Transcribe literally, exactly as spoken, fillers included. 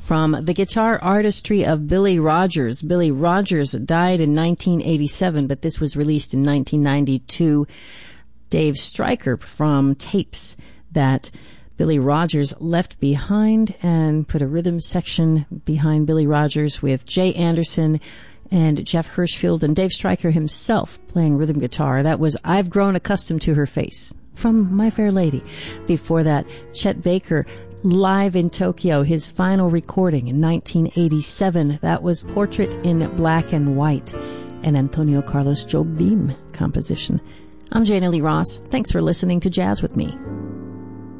from the guitar artistry of Billy Rogers. Billy Rogers died in nineteen eighty-seven, but this was released in nineteen ninety-two. Dave Stryker from tapes that Billy Rogers left behind, and put a rhythm section behind Billy Rogers with Jay Anderson and Jeff Hirschfield and Dave Stryker himself playing rhythm guitar. That was I've Grown Accustomed to Her Face from My Fair Lady. Before that, Chet Baker live in Tokyo, his final recording in nineteen eighty-seven. That was Portrait in Black and White, an Antonio Carlos Jobim composition. I'm Jana Lee Ross. Thanks for listening to Jazz with Me.